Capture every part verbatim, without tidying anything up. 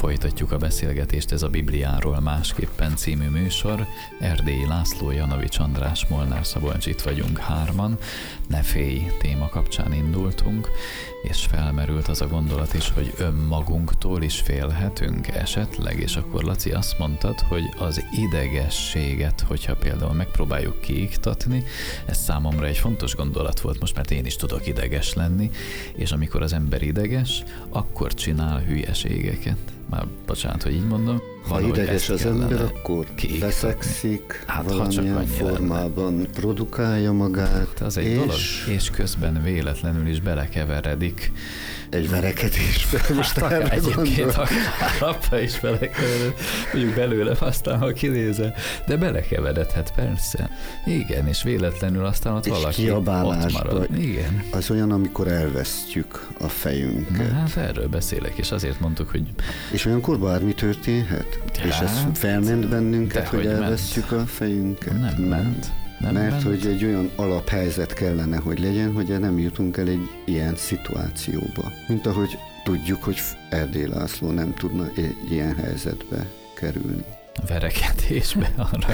Folytatjuk a beszélgetést, ez a Bibliáról másképpen című műsor. Erdélyi László, Janovics András, Molnár Szabolcs, itt vagyunk hárman. Ne félj téma kapcsán indultunk, és felmerült az a gondolat is, hogy önmagunktól is félhetünk esetleg, és akkor Laci azt mondtad, hogy az idegességet, hogyha például megpróbáljuk kiiktatni, ez számomra egy fontos gondolat volt most, mert én is tudok ideges lenni, és amikor az ember ideges, akkor csinál hülyeségeket. Már bocsánat, hogy így mondom. Ha ideges az ember, akkor veszekszik, hát, valamilyen formában produkálja magát. Az egy és... dolog, és közben véletlenül is belekeveredik. Egy verekedésbe. Most hát akár egyébként akár abba is belekevered, mondjuk belőle aztán, ha kinézel, de belekeveredhet persze. Igen, és véletlenül aztán ott és valaki ott marad. Igen. Az olyan, amikor elvesztjük a fejünket. Na, hát erről beszélek, és azért mondtuk, hogy... És olyankor bármi történhet? Ja, és ez felment bennünket, hogy, hogy elvesztjük ment. a fejünket? Nem ment. Nem Mert ment. hogy egy olyan alaphelyzet kellene, hogy legyen, hogy nem jutunk el egy ilyen szituációba. Mint ahogy tudjuk, hogy Erdély László nem tudna egy ilyen helyzetbe kerülni. Verekedésbe arra.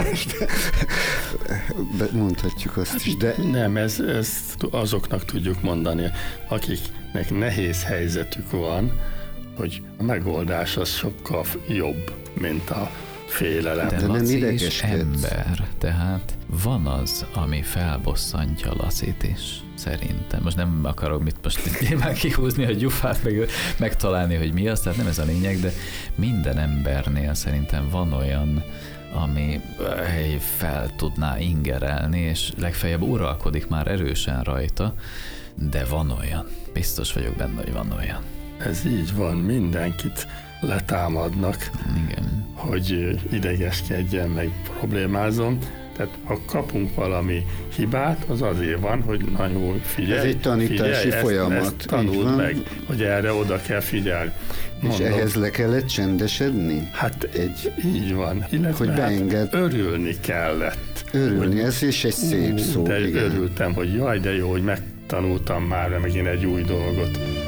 Mondhatjuk azt is, de... Nem, ez, ezt azoknak tudjuk mondani, akiknek nehéz helyzetük van, hogy a megoldás az sokkal jobb, mint a félelem. De, de Laci nem is ember, tehát van az, ami felbosszantja Lacit is, szerintem. Most nem akarok mit most nyilván kihúzni a gyufát, meg megtalálni, hogy mi az, tehát nem ez a lényeg, de minden embernél szerintem van olyan, ami fel tudná ingerelni, és legfeljebb uralkodik már erősen rajta, de van olyan. Biztos vagyok benne, hogy van olyan. Ez így van, mindenkit letámadnak, igen, hogy idegeskedjen, meg problémázom. Tehát ha kapunk valami hibát, az azért van, hogy nagyon figyelj. Ez egy tanítási figyelj, folyamat. Ezt, ezt tanuld meg, hogy erre oda kell figyelni. Mondom, és ehhez le kellett csendesedni? Hát egy, így van. Illetve hogy beenged. Hát örülni kellett. Örülni, hogy, ez is egy szép szó. De igen. örültem, hogy jaj, de jó, hogy megtanultam már megint egy új dolgot.